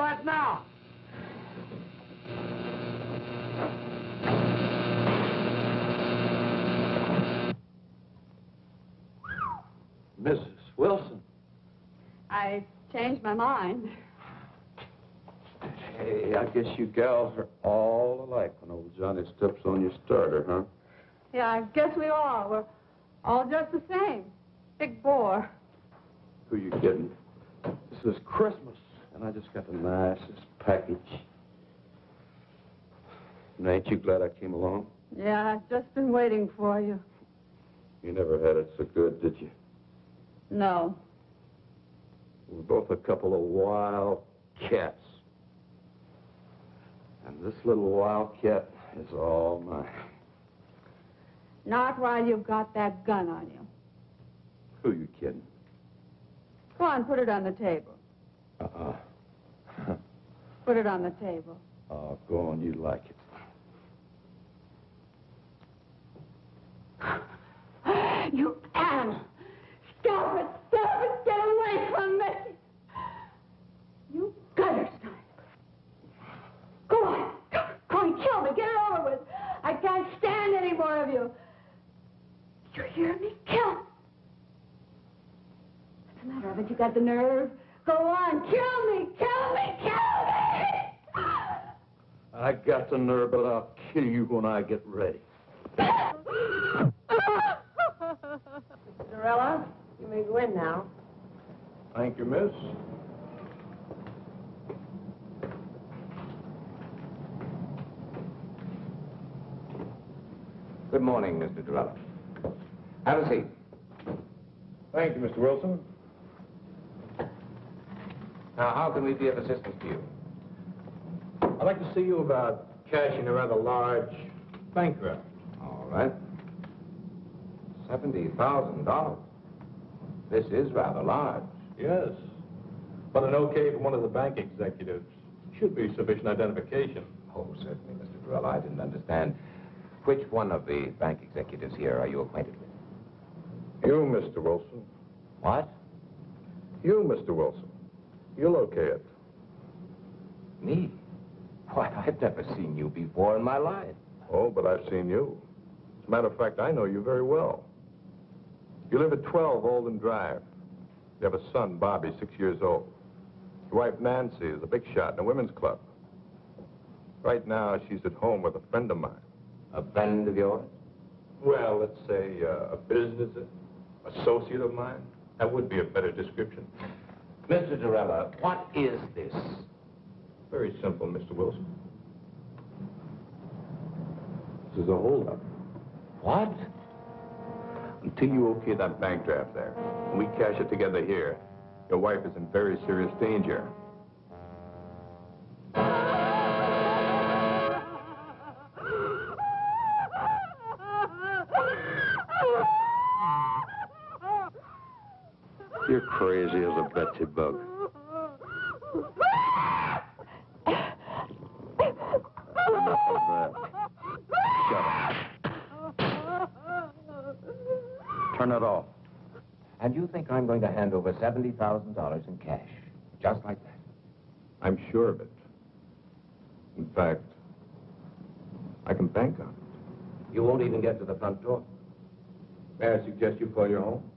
right now. Mrs. Wilson. I changed my mind. Hey, I guess you gals are all alike when old Johnny steps on your starter, huh? Yeah, I guess we are. We're all just the same. Big bore. Who you kidding? This is Christmas, and I just got the nicest package. And ain't you glad I came along? Yeah, I've just been waiting for you. You never had it so good, did you? No. We're both a couple of wild cats. And this little wildcat is all mine. Not while you've got that gun on you. Who you kidding? Go on, put it on the table. Put it on the table. Oh, go on, you like it. You animal! Stop it! Stop it! Get away from me! You gutter snipe! Go on! Go on, kill me! Get it over with! I can't stand any more of you! You hear me? Kill me! What's the matter? Haven't you got the nerve? Go on! Kill me! Kill me! Kill me! I got the nerve, but I'll kill you when I get ready. Cinderella, you may go in now. Thank you, miss. Good morning, Mr. Durrell. Have a seat. Thank you, Mr. Wilson. Now, how can we be of assistance to you? I'd like to see you about cashing a rather large bank draft. All right. $70,000. This is rather large. Yes, but an okay from one of the bank executives should be sufficient identification. Oh, certainly, Mr. Durrell. I didn't understand. Which one of the bank executives here are you acquainted with? You, Mr. Wilson. What? You, Mr. Wilson. You'll okay it. Me? Why, I've never seen you before in my life. Oh, but I've seen you. As a matter of fact, I know you very well. You live at 12 Olden Drive. You have a son, Bobby, 6 years old. Your wife, Nancy, is a big shot in a women's club. Right now, she's at home with a friend of mine. A friend of yours? Well, let's say a business associate of mine. That would be a better description. Mr. Durrell, what is this? Very simple, Mr. Wilson. This is a holdup. What? Until you okay that bank draft there, and we cash it together here, your wife is in very serious danger. You're crazy as a Betsy bug. Enough of that. Shut up. Turn it off. And you think I'm going to hand over $70,000 in cash, just like that? I'm sure of it. In fact, I can bank on it. You won't even get to the front door. May I suggest you call your home?